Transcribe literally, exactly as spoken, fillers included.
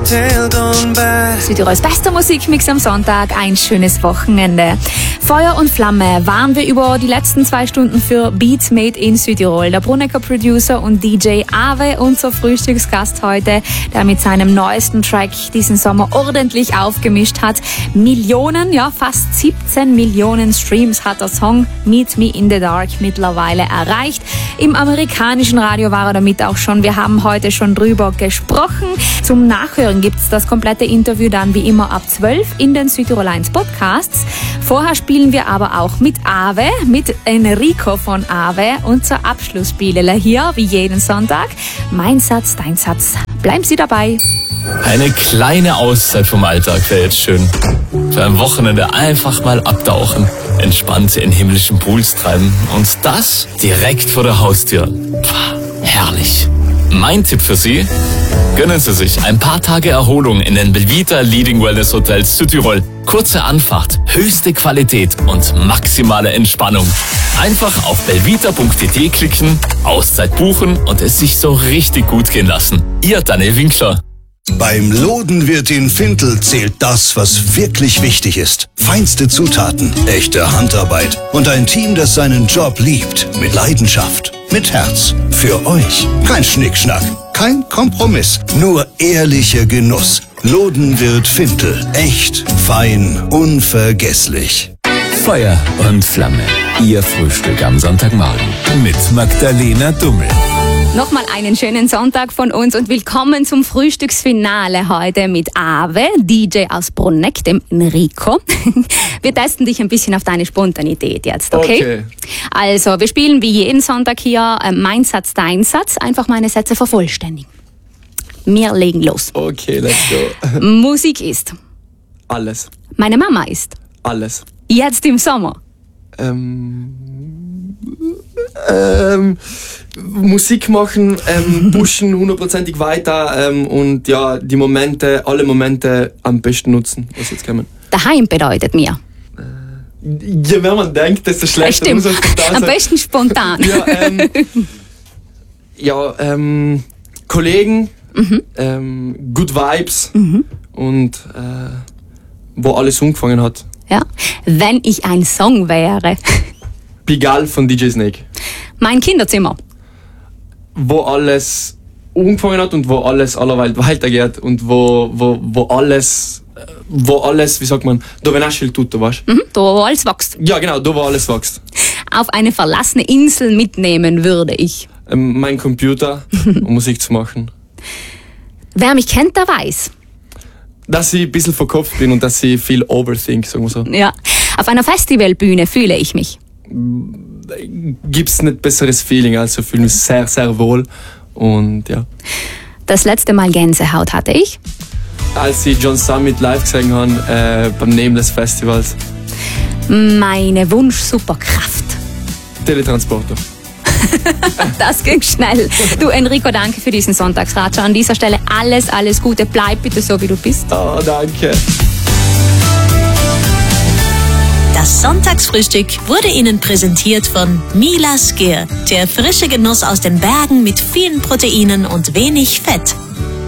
Südtirols bester Musikmix am Sonntag, ein schönes Wochenende. Feuer und Flamme waren wir über die letzten zwei Stunden für Beats Made in Südtirol. Der Brunnecker Producer und D J Ave, unser Frühstücksgast heute, der mit seinem neuesten Track diesen Sommer ordentlich aufgemischt hat. Millionen, ja fast siebzehn Millionen Streams hat der Song Meet Me in the Dark mittlerweile erreicht. Im amerikanischen Radio war er damit auch schon. Wir haben heute schon drüber gesprochen. Zum Nachhören gibt's das komplette Interview dann wie immer ab zwölf in den Südtirol eins Podcasts. Vorher spielen wir aber auch mit Ave, mit Enrico von Ave. Unser Abschlussspielele hier, wie jeden Sonntag. Mein Satz, dein Satz. Bleiben Sie dabei. Eine kleine Auszeit vom Alltag wäre jetzt schön. Für ein Wochenende einfach mal abtauchen, entspannt in himmlischen Pools treiben und das direkt vor der Haustür. Pah, herrlich. Mein Tipp für Sie: gönnen Sie sich ein paar Tage Erholung in den Belvita Leading Wellness Hotels Südtirol. Kurze Anfahrt, höchste Qualität und maximale Entspannung. Einfach auf belvita punkt t t klicken, Auszeit buchen und es sich so richtig gut gehen lassen. Ihr Daniel Winkler. Beim Lodenwirt in Fintel zählt das, was wirklich wichtig ist. Feinste Zutaten, echte Handarbeit und ein Team, das seinen Job liebt. Mit Leidenschaft, mit Herz. Für euch. Kein Schnickschnack, kein Kompromiss. Nur ehrlicher Genuss. Lodenwirt Fintel. Echt, fein, unvergesslich. Feuer und Flamme. Ihr Frühstück am Sonntagmorgen mit Magdalena Dummel. Nochmal einen schönen Sonntag von uns und willkommen zum Frühstücksfinale heute mit Ave, D J aus Bruneck, dem Enrico. Wir testen dich ein bisschen auf deine Spontanität jetzt, okay? Okay. Also, wir spielen wie jeden Sonntag hier äh, Mein Satz, dein Satz. Einfach meine Sätze vervollständigen. Wir legen los. Okay, let's go. Musik ist? Alles. Meine Mama ist? Alles. Jetzt im Sommer? Ähm... Ähm, Musik machen, ähm, pushen hundertprozentig weiter ähm, und ja, die Momente, alle Momente am besten nutzen, was jetzt kommen. Daheim bedeutet mir? Äh, je mehr man denkt, desto schlechter. Stimmt. Muss spontan am sein. Besten spontan. ja, ähm, ja ähm, Kollegen, mhm. ähm, good vibes mhm. und äh, wo alles angefangen hat. Ja, wenn ich ein Song wäre. Pigalle von D J Snake. Mein Kinderzimmer. Wo alles angefangen hat und wo alles allerweil weitergeht und wo, wo, wo alles, wo alles, wie sagt man, da wenn auch viel tut, du weißt. Mhm, da wo alles wächst. Ja genau, da wo alles wächst. Auf eine verlassene Insel mitnehmen würde ich. Ähm, mein Computer, um Musik zu machen. Wer mich kennt, der weiß. Dass ich ein bisschen verkopft bin und dass ich viel overthink, sagen wir so. Ja, auf einer Festivalbühne fühle ich mich. Gibt's nicht besseres Feeling, also fühle mich sehr, sehr wohl und ja. Das letzte Mal Gänsehaut hatte ich? Als ich John Summit live gesehen habe, äh, beim Nameless Festivals. Meine Wunsch-Superkraft? Teletransporter. Das ging schnell. Du Enrico, danke für diesen Sonntagsratscher. An dieser Stelle alles, alles Gute. Bleib bitte so, wie du bist. Oh, danke. Das Sonntagsfrühstück wurde Ihnen präsentiert von Milas Gear, der frische Genuss aus den Bergen mit vielen Proteinen und wenig Fett.